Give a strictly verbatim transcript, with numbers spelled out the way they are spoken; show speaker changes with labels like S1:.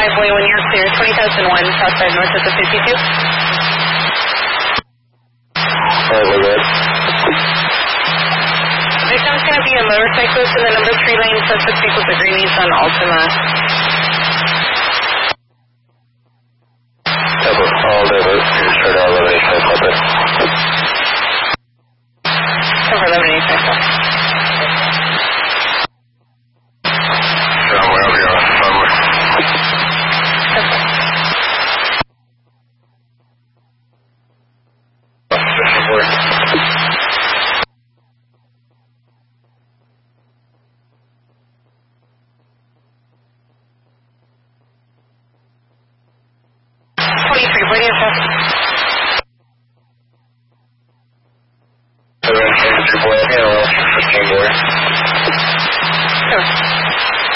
S1: five one, you're clear, twenty thousand one, southside north of the fifty-two.
S2: Alright, we're good.
S1: Victim's going to be a motorcyclist in the number three lane, suspect equals the greenies on Altima.
S2: Cover, all over, here's straight out eleven eighty-five, puppet.
S1: Cover eleven eighty-five.
S2: Yeah, way over here, somewhere.
S1: twenty-three, where do you have?